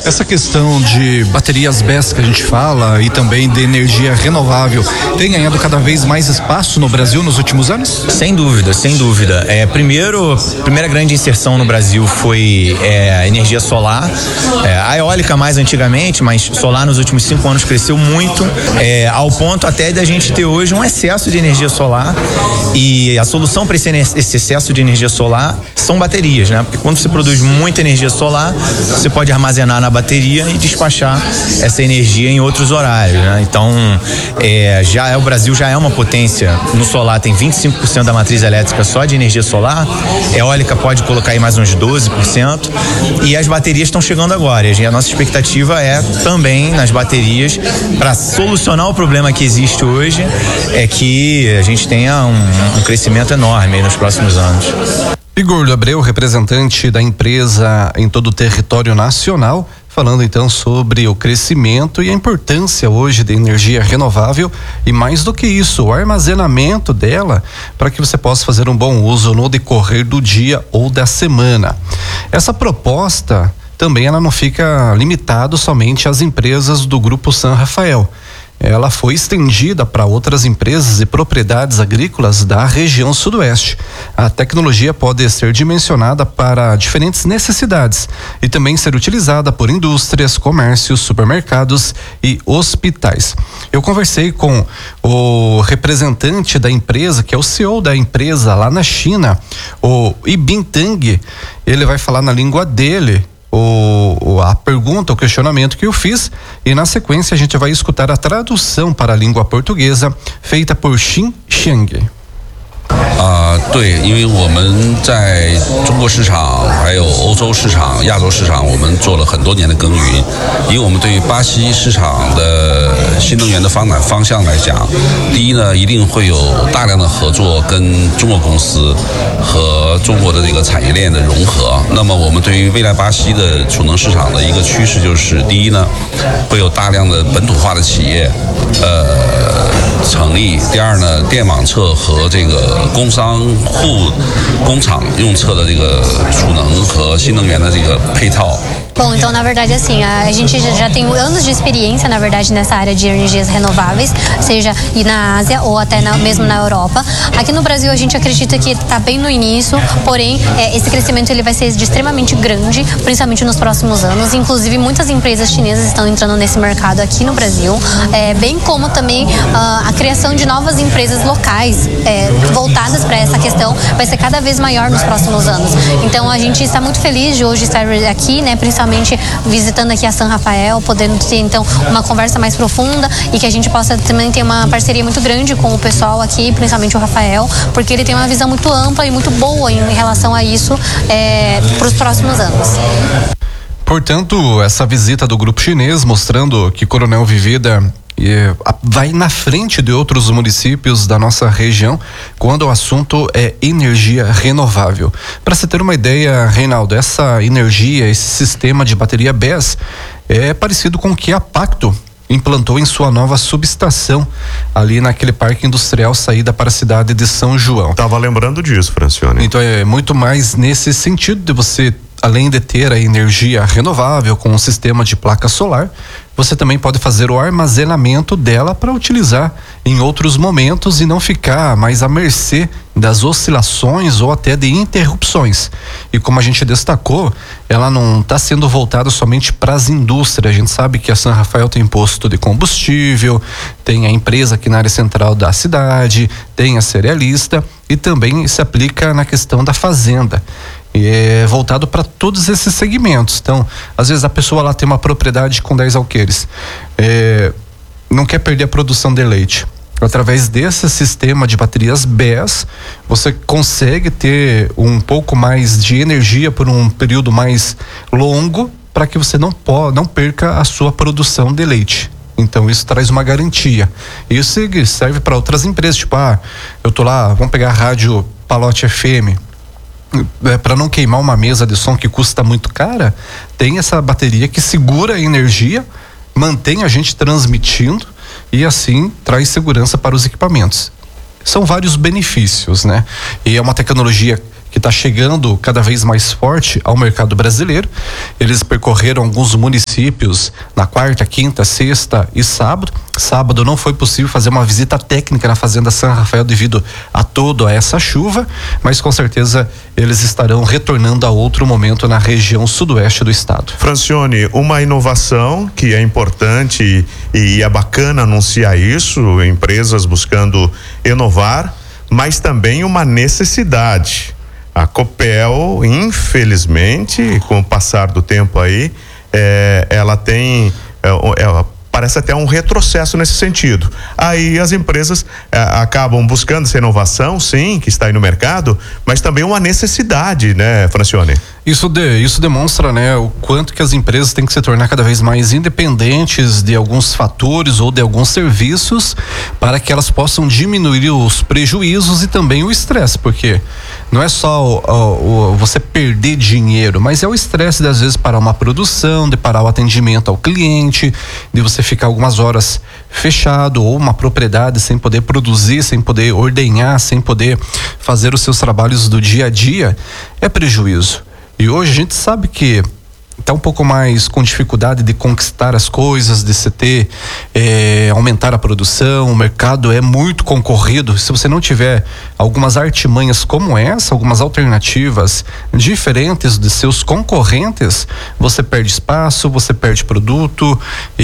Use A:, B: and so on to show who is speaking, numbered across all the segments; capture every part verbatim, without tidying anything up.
A: Essa questão de baterias B E S que a gente fala e também de energia renovável tem ganhado cada vez mais espaço no Brasil nos últimos anos?
B: Sem dúvida, sem dúvida. É, primeiro, primeira grande inserção no Brasil foi é, a energia solar. É, a eólica mais antigamente, mas solar nos últimos cinco anos cresceu muito, é, ao ponto até da gente ter hoje um excesso de energia solar. E a solução para esse, esse excesso de energia solar são baterias, né? Porque quando você produz muita energia solar, você pode armazenar na bateria e despachar essa energia em outros horários, né? Então, é, já é, o Brasil já é uma potência no solar, tem vinte e cinco por cento da matriz elétrica só de energia solar, eólica pode colocar aí mais uns doze por cento, e as baterias estão chegando agora. E a nossa expectativa é também nas baterias, para solucionar o problema que existe hoje, é que a gente tenha um, um crescimento enorme aí nos próximos anos.
A: Igor Abreu, representante da empresa em todo o território nacional, falando então sobre o crescimento e a importância hoje da energia renovável e, mais do que isso, o armazenamento dela para que você possa fazer um bom uso no decorrer do dia ou da semana. Essa proposta também ela não fica limitado somente às empresas do Grupo San Rafael. Ela foi estendida para outras empresas e propriedades agrícolas da região sudoeste. A tecnologia pode ser dimensionada para diferentes necessidades e também ser utilizada por indústrias, comércios, supermercados e hospitais. Eu conversei com o representante da empresa, que é o C E O da empresa lá na China, o Yibin Tang. Ele vai falar na língua dele O, a pergunta, o questionamento que eu fiz, e na sequência a gente vai escutar a tradução para a língua portuguesa feita por Xin Xiang.
C: 啊、呃，对，因为我们在中国市场、还有欧洲市场、亚洲市场，我们做了很多年的耕耘。以我们对于巴西市场的新能源的发展方向来讲，第一呢，一定会有大量的合作跟中国公司和中国的这个产业链的融合。那么我们对于未来巴西的储能市场的一个趋势就是，第一呢，会有大量的本土化的企业，呃，成立；第二呢，电网侧和这个工商户工厂用侧的这个储能和新能源的这个配套。
D: Bom, então na verdade assim, a gente já tem anos de experiência, na verdade, nessa área de energias renováveis, seja na Ásia ou até na, mesmo na Europa. Aqui no Brasil a gente acredita que está bem no início, porém é, esse crescimento ele vai ser de extremamente grande, principalmente nos próximos anos. Inclusive muitas empresas chinesas estão entrando nesse mercado aqui no Brasil, é, bem como também uh, a criação de novas empresas locais é, voltadas para essa questão vai ser cada vez maior nos próximos anos. Então a gente está muito feliz de hoje estar aqui, né, principalmente visitando aqui a San Rafael, podendo ter então uma conversa mais profunda e que a gente possa também ter uma parceria muito grande com o pessoal aqui, principalmente o Rafael, porque ele tem uma visão muito ampla e muito boa em relação a isso é, para os próximos anos.
A: Portanto, essa visita do grupo chinês mostrando que Coronel Vivida E vai na frente de outros municípios da nossa região quando o assunto é energia renovável. Para você ter uma ideia, Reinaldo, essa energia, esse sistema de bateria B E S é parecido com o que a Pacto implantou em sua nova subestação ali naquele parque industrial saída para a cidade de São João.
E: Tava lembrando disso, Francione.
A: Então é muito mais nesse sentido de você, além de ter a energia renovável com um sistema de placa solar, você também pode fazer o armazenamento dela para utilizar em outros momentos e não ficar mais à mercê das oscilações ou até de interrupções. E como a gente destacou, ela não está sendo voltada somente para as indústrias. A gente sabe que a San Rafael tem posto de combustível, tem a empresa aqui na área central da cidade, tem a cerealista e também se aplica na questão da fazenda. E é voltado para todos esses segmentos. Então, às vezes a pessoa lá tem uma propriedade com dez alqueires, é, não quer perder a produção de leite. Através desse sistema de baterias B E S, você consegue ter um pouco mais de energia por um período mais longo para que você não, pô, não perca a sua produção de leite. Então isso traz uma garantia. Isso serve para outras empresas, tipo, ah, eu tô lá, vamos pegar a rádio Palote F M, é, para não queimar uma mesa de som que custa muito cara, tem essa bateria que segura a energia, mantém a gente transmitindo e assim traz segurança para os equipamentos. São vários benefícios, né? E é uma tecnologia que está chegando cada vez mais forte ao mercado brasileiro. Eles percorreram alguns municípios na quarta, quinta, sexta e sábado. Sábado não foi possível fazer uma visita técnica na Fazenda San Rafael devido a toda essa chuva, mas com certeza eles estarão retornando a outro momento na região sudoeste do estado.
E: Francione, uma inovação que é importante e é bacana anunciar isso, empresas buscando inovar, mas também uma necessidade. A Copel, infelizmente, com o passar do tempo aí, é, ela tem, é, ela parece até um retrocesso nesse sentido. Aí as empresas é, acabam buscando essa inovação, sim, que está aí no mercado, mas também uma necessidade, né, Francione?
A: Isso, de, isso demonstra, né, o quanto que as empresas têm que se tornar cada vez mais independentes de alguns fatores ou de alguns serviços para que elas possam diminuir os prejuízos e também o estresse, porque não é só o, o, o, você perder dinheiro, mas é o estresse de às vezes parar uma produção, de parar o atendimento ao cliente, de você ficar algumas horas fechado ou uma propriedade sem poder produzir, sem poder ordenhar, sem poder fazer os seus trabalhos do dia a dia, é prejuízo. E hoje a gente sabe que está um pouco mais com dificuldade de conquistar as coisas, de se ter, é, aumentar a produção, o mercado é muito concorrido. Se você não tiver algumas artimanhas como essa, algumas alternativas diferentes de seus concorrentes, você perde espaço, você perde produto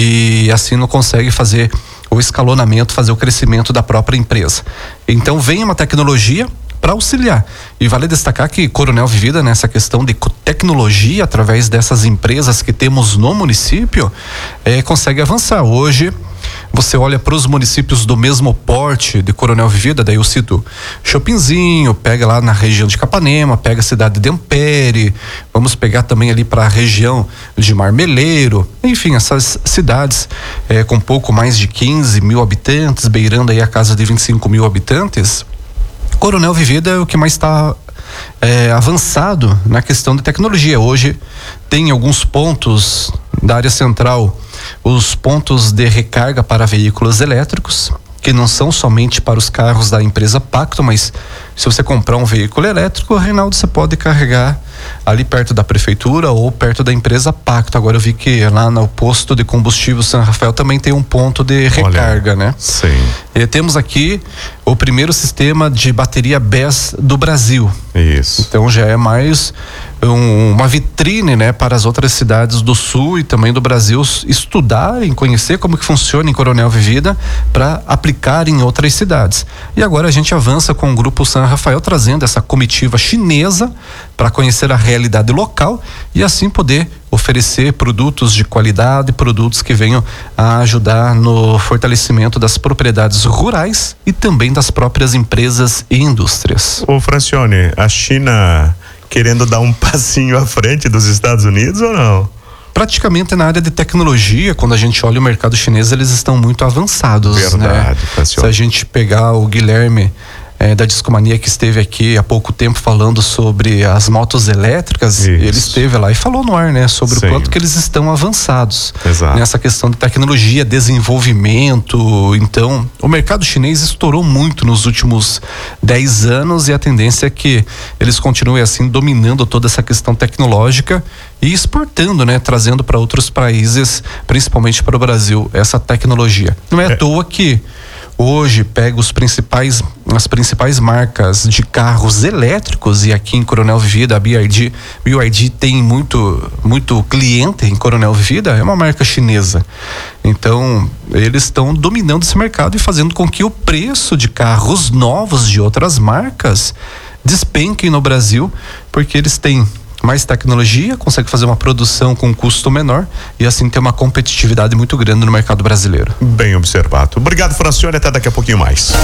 A: e assim não consegue fazer o escalonamento, fazer o crescimento da própria empresa. Então vem uma tecnologia para auxiliar. E vale destacar que Coronel Vivida, nessa questão de tecnologia, através dessas empresas que temos no município, é, consegue avançar. Hoje, você olha para os municípios do mesmo porte de Coronel Vivida, daí eu cito Chopinzinho, pega lá na região de Capanema, pega a cidade de Ampere, vamos pegar também ali para a região de Marmeleiro, enfim, essas cidades é, com pouco mais de quinze mil habitantes, beirando aí a casa de vinte e cinco mil habitantes. Coronel Vivida é o que mais está é, avançado na questão de tecnologia. Hoje tem alguns pontos da área central, os pontos de recarga para veículos elétricos, que não são somente para os carros da empresa Pacto, mas se você comprar um veículo elétrico, Reinaldo, você pode carregar ali perto da prefeitura ou perto da empresa Pacto. Agora eu vi que lá no posto de combustível San Rafael também tem um ponto de recarga. Olha, né?
E: Sim.
A: E temos aqui o primeiro sistema de bateria B E S do Brasil.
E: Isso.
A: Então já é mais um, uma vitrine, né, para as outras cidades do sul e também do Brasil estudarem, conhecer como que funciona em Coronel Vivida para aplicar em outras cidades. E agora a gente avança com o grupo San Rafael trazendo essa comitiva chinesa para conhecer a realidade local e assim poder oferecer produtos de qualidade, produtos que venham a ajudar no fortalecimento das propriedades rurais e também das próprias empresas e indústrias.
E: Ô Francione, a China querendo dar um passinho à frente dos Estados Unidos ou não?
A: Praticamente na área de tecnologia, quando a gente olha o mercado chinês, eles estão muito avançados. Verdade, né? Francione. Se a gente pegar o Guilherme É, da Discomania, que esteve aqui há pouco tempo falando sobre as motos elétricas, Isso. ele esteve lá e falou no ar, né, sobre Sim. o quanto que eles estão avançados Exato. nessa questão de tecnologia, desenvolvimento. Então, o mercado chinês estourou muito nos últimos dez anos e a tendência é que eles continuem assim dominando toda essa questão tecnológica e exportando, né, trazendo para outros países, principalmente para o Brasil, essa tecnologia. Não é, é. à toa que hoje pega os principais, as principais marcas de carros elétricos e aqui em Coronel Vivida a B Y D, B Y D tem muito, muito cliente em Coronel Vivida, é uma marca chinesa. Então eles estão dominando esse mercado e fazendo com que o preço de carros novos de outras marcas despenquem no Brasil, porque eles têm mais tecnologia, consegue fazer uma produção com um custo menor e assim ter uma competitividade muito grande no mercado brasileiro.
E: Bem observado. Obrigado, Francione, até daqui a pouquinho mais.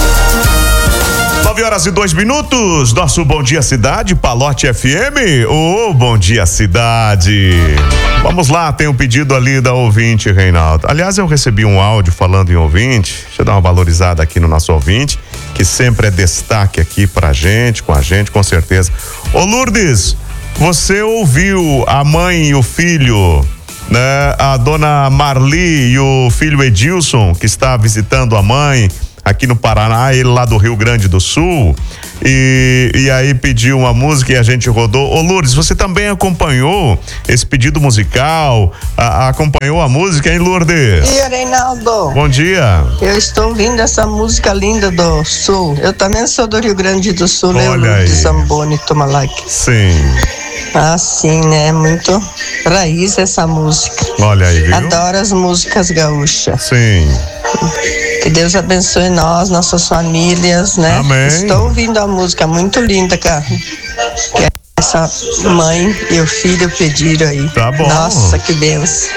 E: nove horas e dois minutos, nosso Bom Dia Cidade, Palote F M. Ô, oh, Bom Dia Cidade. Vamos lá, tem um pedido ali da ouvinte, Reinaldo. Aliás, eu recebi um áudio falando em ouvinte, deixa eu dar uma valorizada aqui no nosso ouvinte, que sempre é destaque aqui pra gente, com a gente, com certeza. Ô, Lourdes, você ouviu a mãe e o filho, né? A dona Marli e o filho Edilson, que está visitando a mãe aqui no Paraná, ele lá do Rio Grande do Sul. e, e aí pediu uma música e a gente rodou. Ô Lourdes, você também acompanhou esse pedido musical? A, a, acompanhou a música, hein, Lourdes?
F: E Reinaldo?
E: Bom dia.
F: Eu estou ouvindo essa música linda do Sul. Eu também sou do Rio Grande do Sul, né?
E: Olha aí.
F: De Zamboni, Tomalac.
E: Sim.
F: Ah, sim, né? Muito raiz essa música.
E: Olha aí, viu?
F: Adoro as músicas gaúchas.
E: Sim.
F: Que Deus abençoe nós, nossas famílias, né?
E: Amém.
F: Estou ouvindo a música muito linda, cara. Que essa mãe e o filho pediram aí.
E: Tá bom.
F: Nossa, que benção.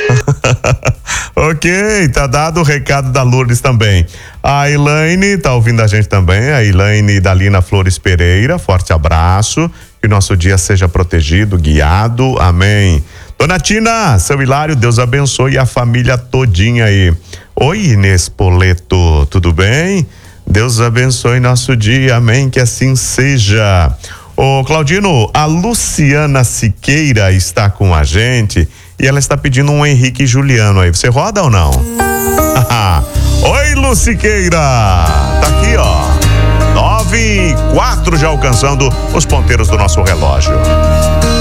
E: Ok, tá dado o recado da Lourdes também. A Elaine tá ouvindo a gente também, a Elaine Dalina Flores Pereira, forte abraço, que o nosso dia seja protegido, guiado, amém. Dona Tina, seu Hilário, Deus abençoe a família todinha aí. Oi, Inês Poleto, tudo bem? Deus abençoe nosso dia, amém, que assim seja. Ô Claudino, a Luciana Siqueira está com a gente e ela está pedindo um Henrique Juliano aí. Você roda ou não? Oi, Luciqueira! Tá aqui, ó. Nove e quatro já alcançando os ponteiros do nosso relógio.